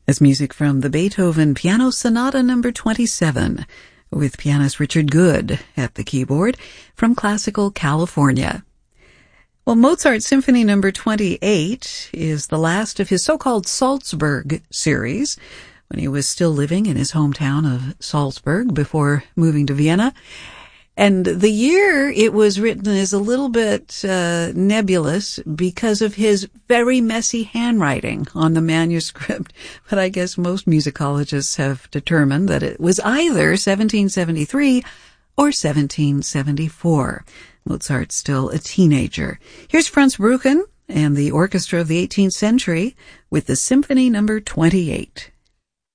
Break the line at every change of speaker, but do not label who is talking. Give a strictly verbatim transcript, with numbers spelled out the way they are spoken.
As music from the Beethoven Piano Sonata number twenty-seven, with pianist Richard Good at the keyboard from Classical California. Well, Mozart's Symphony number twenty-eight is the last of his so-called Salzburg series, when he was still living in his hometown of Salzburg before moving to Vienna. And the year it was written is a little bit uh, nebulous because of his very messy handwriting on the manuscript. But I guess most musicologists have determined that it was either seventeen seventy-three or seventeen seventy-four. Mozart's still a teenager. Here's Franz Brücken and the Orchestra of the eighteenth Century with the Symphony number twenty-eight.